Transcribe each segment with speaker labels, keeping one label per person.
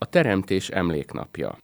Speaker 1: A teremtés emléknapja.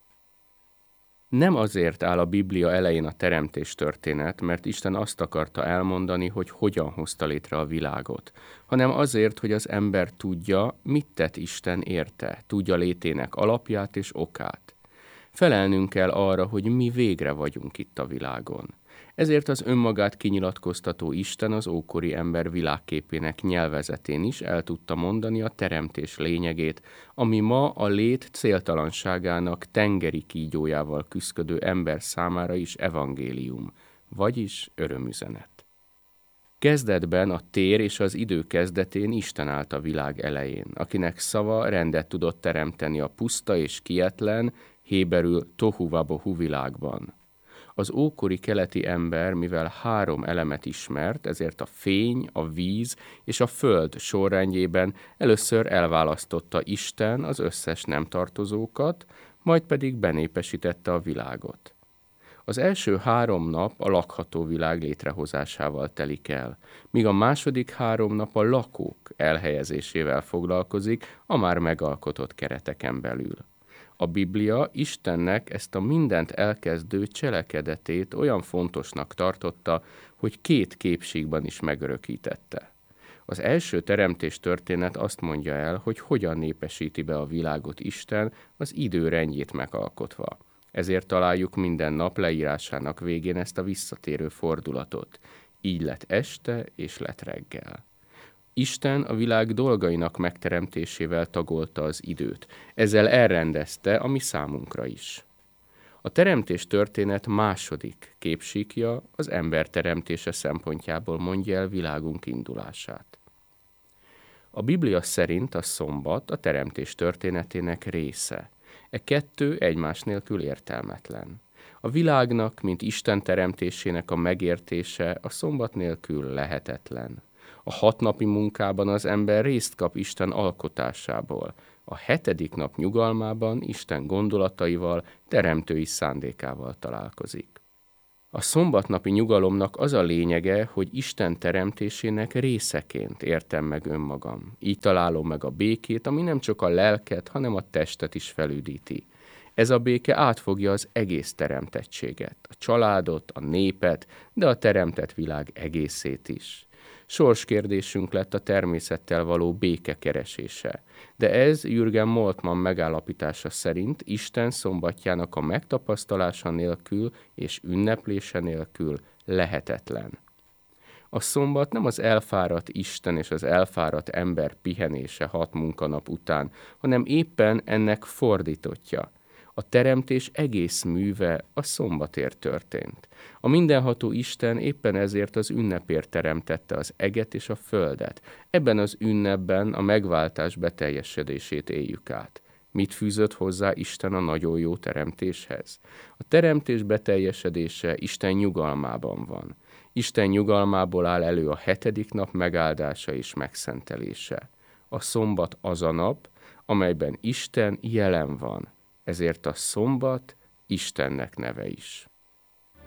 Speaker 1: Nem azért áll a Biblia elején a teremtés történet, mert Isten azt akarta elmondani, hogy hogyan hozta létre a világot, hanem azért, hogy az ember tudja, mit tett Isten érte, tudja létének alapját és okát. Felelnünk kell arra, hogy mi végre vagyunk itt a világon. Ezért az önmagát kinyilatkoztató Isten az ókori ember világképének nyelvezetén is el tudta mondani a teremtés lényegét, ami ma a lét céltalanságának tengeri kígyójával küszködő ember számára is evangélium, vagyis örömüzenet. Kezdetben a tér és az idő kezdetén Isten állt a világ elején, akinek szava rendet tudott teremteni a puszta és kietlen, héberül tohu vabohu világban. Az ókori keleti ember, mivel 3 elemet ismert, ezért a fény, a víz és a föld sorrendjében először elválasztotta Isten az összes nem tartozókat, majd pedig benépesítette a világot. Az első 3 nap a lakható világ létrehozásával telik el, míg a második 3 nap a lakók elhelyezésével foglalkozik a már megalkotott kereteken belül. A Biblia Istennek ezt a mindent elkezdő cselekedetét olyan fontosnak tartotta, hogy 2 képségben is megörökítette. Az első teremtés történet azt mondja el, hogy hogyan népesíti be a világot Isten az idő rendjét megalkotva. Ezért találjuk minden nap leírásának végén ezt a visszatérő fordulatot. Így lett este és lett reggel. Isten a világ dolgainak megteremtésével tagolta az időt. Ezzel elrendezte a mi számunkra is. A teremtés történet második képsíkja az ember teremtése szempontjából mondja el világunk indulását. A Biblia szerint a szombat a teremtés történetének része. E 2 egymás nélkül értelmetlen. A világnak, mint Isten teremtésének a megértése a szombat nélkül lehetetlen. A 6 napi munkában az ember részt kap Isten alkotásából, a 7. nap nyugalmában Isten gondolataival, teremtői szándékával találkozik. A szombatnapi nyugalomnak az a lényege, hogy Isten teremtésének részeként értem meg önmagam. Így találom meg a békét, ami nem csak a lelket, hanem a testet is felüdíti. Ez a béke átfogja az egész teremtettséget, a családot, a népet, de a teremtett világ egészét is. Sorskérdésünk lett a természettel való béke keresése. De ez Jürgen Moltmann megállapítása szerint Isten szombatjának a megtapasztalása nélkül és ünneplése nélkül lehetetlen. A szombat nem az elfáradt Isten és az elfáradt ember pihenése 6 munkanap után, hanem éppen ennek fordítottja. A teremtés egész műve a szombatért történt. A mindenható Isten éppen ezért az ünnepért teremtette az eget és a földet. Ebben az ünnepben a megváltás beteljesedését éljük át. Mit fűzött hozzá Isten a nagyon jó teremtéshez? A teremtés beteljesedése Isten nyugalmában van. Isten nyugalmából áll elő a 7. nap megáldása és megszentelése. A szombat az a nap, amelyben Isten jelen van. Ezért a szombat Istennek neve is.